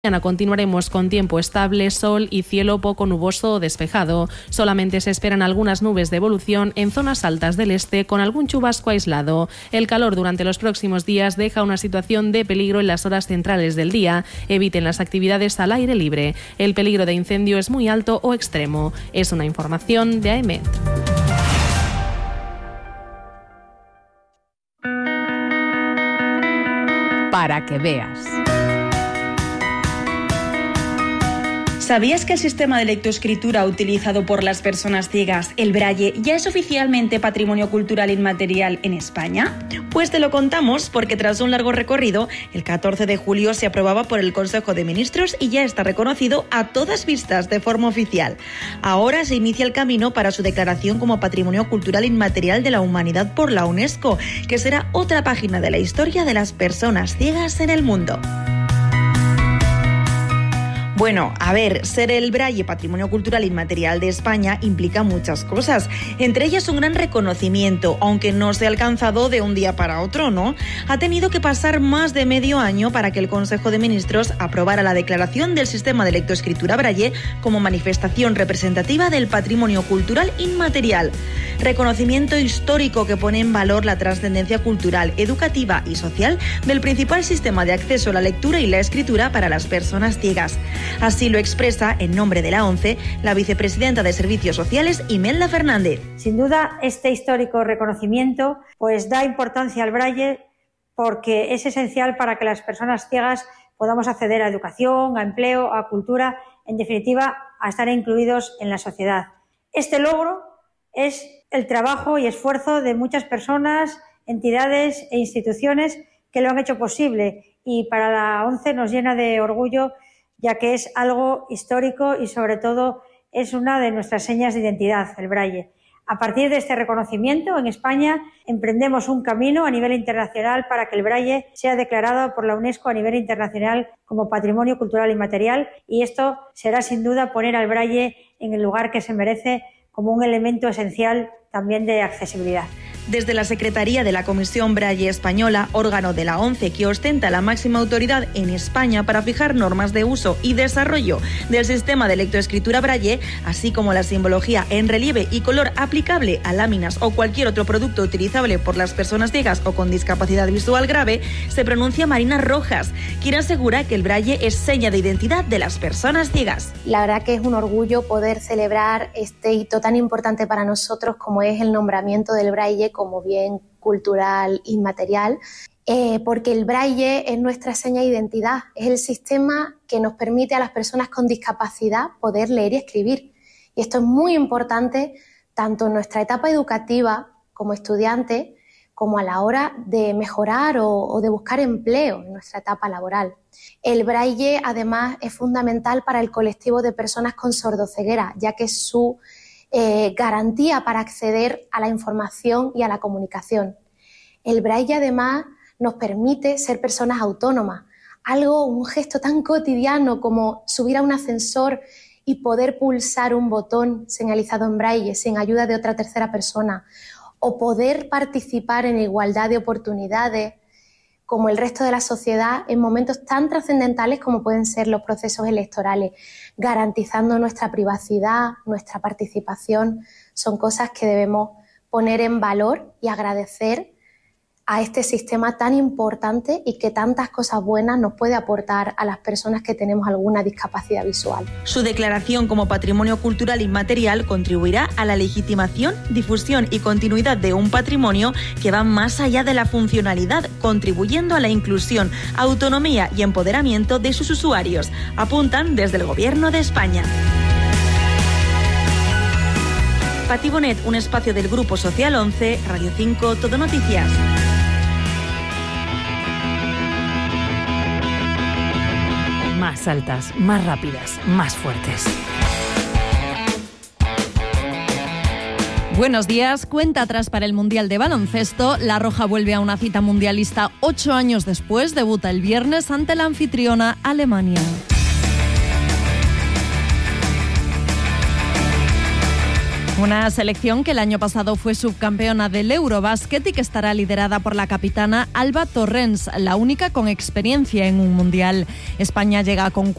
Mañana continuaremos con tiempo estable, sol y cielo poco nuboso o despejado. Solamente se esperan algunas nubes de evolución en zonas altas del este con algún chubasco aislado. El calor durante los próximos días deja una situación de peligro en las horas centrales del día. Eviten las actividades al aire libre. El peligro de incendio es muy alto o extremo. Es una información de AEMET. Para que veas. ¿Sabías que el sistema de lectoescritura utilizado por las personas ciegas, el Braille, ya es oficialmente Patrimonio Cultural Inmaterial en España? Pues te lo contamos porque tras un largo recorrido, el 14 de julio se aprobaba por el Consejo de Ministros y ya está reconocido a todas vistas de forma oficial. Ahora se inicia el camino para su declaración como Patrimonio Cultural Inmaterial de la Humanidad por la UNESCO, que será otra página de la historia de las personas ciegas en el mundo. Bueno, a ver, ser el Braille Patrimonio Cultural Inmaterial de España implica muchas cosas, entre ellas un gran reconocimiento, aunque no se ha alcanzado de un día para otro, ¿no? Ha tenido que pasar más de medio año para que el Consejo de Ministros aprobara la declaración del sistema de lectoescritura Braille como manifestación representativa del patrimonio cultural inmaterial. Reconocimiento histórico que pone en valor la trascendencia cultural, educativa y social del principal sistema de acceso a la lectura y la escritura para las personas ciegas. Así lo expresa, en nombre de la ONCE, la vicepresidenta de Servicios Sociales, Imelda Fernández. Sin duda, este histórico reconocimiento pues da importancia al Braille porque es esencial para que las personas ciegas podamos acceder a educación, a empleo, a cultura, en definitiva, a estar incluidos en la sociedad. Este logro es el trabajo y esfuerzo de muchas personas, entidades e instituciones que lo han hecho posible y para la ONCE nos llena de orgullo ya que es algo histórico y sobre todo es una de nuestras señas de identidad, el Braille. A partir de este reconocimiento, en España emprendemos un camino a nivel internacional para que el Braille sea declarado por la UNESCO a nivel internacional como Patrimonio Cultural Inmaterial y esto será sin duda poner al Braille en el lugar que se merece como un elemento esencial también de accesibilidad. Desde la Secretaría de la Comisión Braille Española, órgano de la ONCE que ostenta la máxima autoridad en España para fijar normas de uso y desarrollo del sistema de lectoescritura Braille, así como la simbología en relieve y color aplicable a láminas o cualquier otro producto utilizable por las personas ciegas o con discapacidad visual grave, se pronuncia Marina Rojas, quien asegura que el Braille es seña de identidad de las personas ciegas. La verdad que es un orgullo poder celebrar este hito tan importante para nosotros como es el nombramiento del Braille como bien cultural inmaterial, porque el Braille es nuestra seña de identidad, es el sistema que nos permite a las personas con discapacidad poder leer y escribir. Y esto es muy importante tanto en nuestra etapa educativa como estudiante, como a la hora de mejorar o de buscar empleo en nuestra etapa laboral. El Braille, además, es fundamental para el colectivo de personas con sordoceguera, ya que es su garantía para acceder a la información y a la comunicación. El Braille además nos permite ser personas autónomas, un gesto tan cotidiano como subir a un ascensor y poder pulsar un botón señalizado en Braille sin ayuda de otra tercera persona, o poder participar en igualdad de oportunidades como el resto de la sociedad en momentos tan trascendentales como pueden ser los procesos electorales, garantizando nuestra privacidad, nuestra participación. Son cosas que debemos poner en valor y agradecer a este sistema tan importante y que tantas cosas buenas nos puede aportar a las personas que tenemos alguna discapacidad visual. Su declaración como Patrimonio Cultural Inmaterial contribuirá a la legitimación, difusión y continuidad de un patrimonio que va más allá de la funcionalidad, contribuyendo a la inclusión, autonomía y empoderamiento de sus usuarios, apuntan desde el Gobierno de España. Patibonet, un espacio del Grupo Social 11, Radio 5, Todo Noticias. Más altas, más rápidas, más fuertes. Buenos días. Cuenta atrás para el Mundial de Baloncesto. La Roja vuelve a una cita mundialista 8 años después. Debuta el viernes ante la anfitriona Alemania. Una selección que el año pasado fue subcampeona del Eurobásquet y que estará liderada por la capitana Alba Torrens, la única con experiencia en un mundial. España llega con